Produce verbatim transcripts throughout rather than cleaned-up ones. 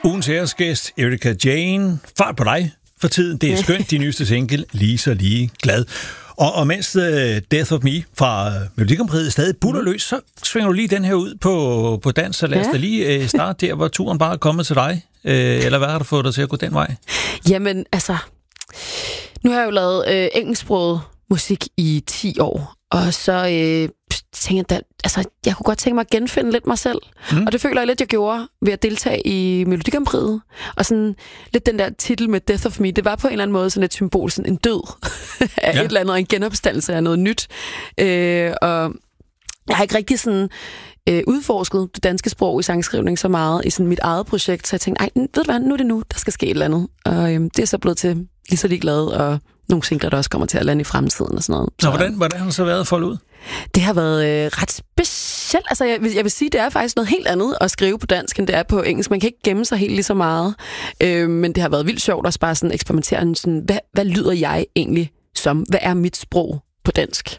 Ugens æresgæst, Erika Jane. Fart på dig for tiden. Det er skønt, de nyeste single, lige så lige glad. Og, og mens uh, Death of Me fra Melodi Grand Prix stadig butter løs, så svinger du lige den her ud på, på dans, så lad os ja. da lige uh, starte der, hvor turen bare er kommet til dig. Uh, eller hvad har du fået dig til at gå den vej? Jamen, altså, nu har jeg jo lavet uh, engelsksproget musik i ti år, og så øh, tænker jeg, altså, jeg kunne godt tænke mig at genfinde lidt mig selv. Mm. Og det føler jeg lidt, jeg gjorde ved at deltage i Melodi Grand Prix. Og sådan lidt den der titel med Death of Me, det var på en eller anden måde sådan et symbol, sådan en død af ja. et eller andet, en genopstandelse af noget nyt. Øh, og jeg har ikke rigtig sådan øh, udforsket det danske sprog i sangskrivning så meget i sådan mit eget projekt, så jeg tænkte, ej, ved du hvad, nu er det nu, der skal ske et eller andet. Og øh, det er så blevet til lige så ligeglad, og nogle singler, der også kommer til at lande i fremtiden og sådan noget. Så, så hvordan, hvordan har det så været at folde ud? Det har været øh, ret specielt. Altså, jeg vil, jeg vil sige, det er faktisk noget helt andet at skrive på dansk, end det er på engelsk. Man kan ikke gemme sig helt lige så meget. Øh, men det har været vildt sjovt også bare sådan eksperimentere. Sådan, hvad, hvad lyder jeg egentlig som? Hvad er mit sprog på dansk?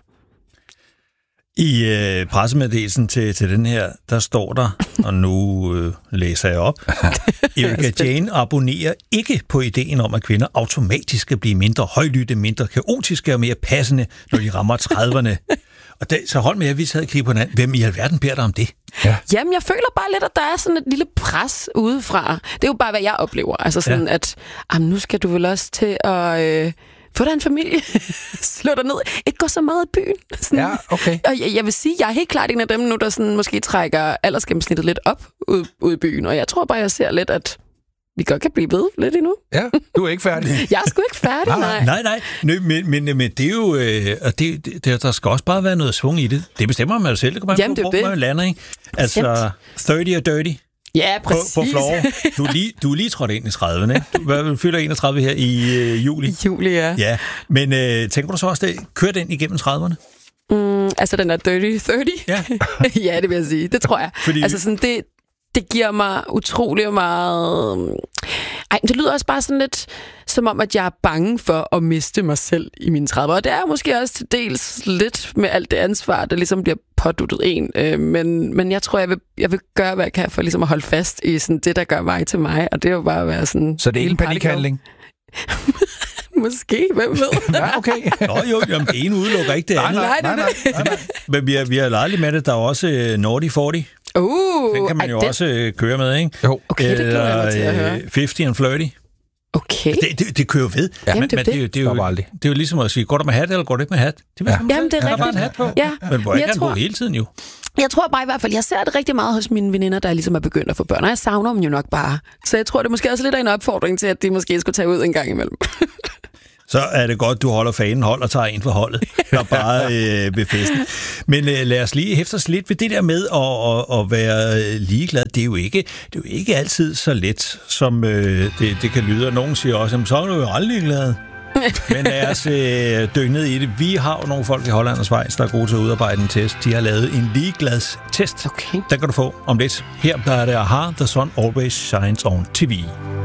I øh, pressemeddelelsen til, til den her, der står der, og nu øh, læser jeg op, Erika Jane abonnerer ikke på ideen om, at kvinder automatisk skal blive mindre højlytte, mindre kaotiske og mere passende, når de rammer trediverne. Og det, så hold med, at vi sad og kiggede på hinanden. Hvem i alverden beder dig om det? Ja. Jamen, jeg føler bare lidt, at der er sådan et lille pres udefra. Det er jo bare, hvad jeg oplever. Altså sådan, ja. at nu skal du vel også til at Øh, få dig en familie, slå dig ned, ikke gå så meget i byen. Sådan. Ja, okay. Og jeg, jeg vil sige, jeg er helt klart en af dem nu, der sådan måske trækker aldersgennemsnittet lidt op ud, ud i byen, og jeg tror bare, jeg ser lidt, at vi godt kan blive ved lidt endnu. Ja, du er ikke færdig. Jeg er sgu ikke færdig, nej. Nej, nej, nej. Men, men, men det er jo, øh, det, det, der skal også bare være noget svung i det. Det bestemmer man jo selv. Det kan man Jamen, få, hvor man lander, ikke? Altså, tredive og dirty. Ja, præcis. På, på floor. Du er lige, du er lige trådt ind i trediverne, ikke? Du fylder enogtredive her i øh, juli. I juli, ja. Ja, men øh, tænker du så også, det kører den igennem trediverne? Mm, altså den er dirty thirty? Ja. Ja, det vil jeg sige. Det tror jeg. Fordi altså sådan, det, det giver mig utrolig meget. Ej, det lyder også bare sådan lidt som om, at jeg er bange for at miste mig selv i mine trediver. Og det er måske også til dels lidt med alt det ansvar, der ligesom bliver påduttet en. Øh, men, men jeg tror, jeg vil, jeg vil gøre, hvad jeg kan for ligesom at holde fast i sådan det, der gør mig til mig. Og det er jo bare at være sådan. Så det er ikke en panikhandling? Måske, hvem ved? Ja, okay. Nå jo, jamen, det ene udelukker ikke det nej, andet. Nej, nej, nej. nej, nej, nej. Men vi har, vi har leget lidt med det. Der er også uh, Naughty forty. Uh, den kan man ej, jo det... også uh, køre med, ikke? Jo. Okay, det glæder jeg mig til at høre. halvtreds and flirty. Okay. Det, det, det kører jo ved. Ja. Jamen, men, det, men det, det, er jo, det er jo ligesom at sige, går du med hat, eller går du ikke med hat? Det ja. Jamen, det er rigtigt. Bare en hat på. Ja. Men hvor ikke han tror... på hele tiden jo. Jeg tror bare i hvert fald, jeg ser det rigtig meget hos mine veninder, der ligesom er begyndt at få børn, og jeg savner dem jo nok bare. Så jeg tror, det er måske også lidt af en opfordring til, at de måske skulle tage ud en gang imellem. Så er det godt, du holder fanen hold og tager en for holdet, og bare øh, ved festen. Men øh, lad os lige hæfte os lidt ved det der med at, at, at være ligeglad. Det er, jo ikke, det er jo ikke altid så let, som øh, det, det kan lyde. Og nogen siger også, så er du jo aldrig ligeglad. Men lad os øh, dykke ned i det. Vi har jo nogle folk i Holland og Schweiz, der er gode til at udarbejde en test. De har lavet en ligegladstest. Okay. Den kan du få om lidt. Her der er det Aha, The Sun Always Shines on T V.